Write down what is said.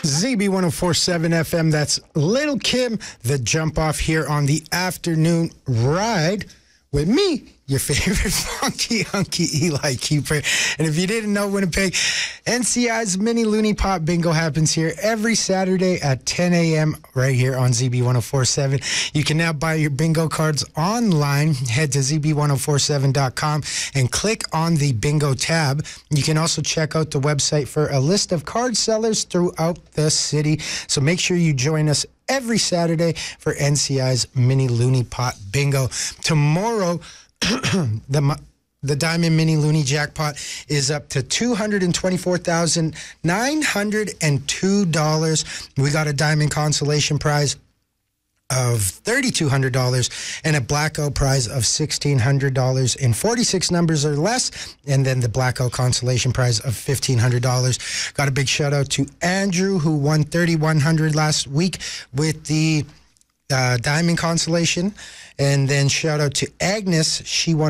ZB1047 FM, that's Little Kim, the jump off here on the afternoon ride with me, your favorite funky hunky Eli Keeper. And if you didn't know, Winnipeg, NCI's Mini Looney Pot Bingo happens here every Saturday at 10 a.m. right here on ZB1047. You can now buy your bingo cards online. Head to ZB1047.com and click on the bingo tab. You can also check out the website for a list of card sellers throughout the city. So make sure you join us every Saturday for NCI's Mini Looney Pot Bingo. Tomorrow, the Diamond Mini Looney Jackpot is up to $224,902. We got a Diamond Consolation Prize of $3,200 and a Blackout Prize of $1,600 in 46 numbers or less, and then the Blackout Consolation Prize of $1,500. Got a big shout out to Andrew, who won $3,100 last week with the Diamond Consolation, and then shout out to Agnes. She won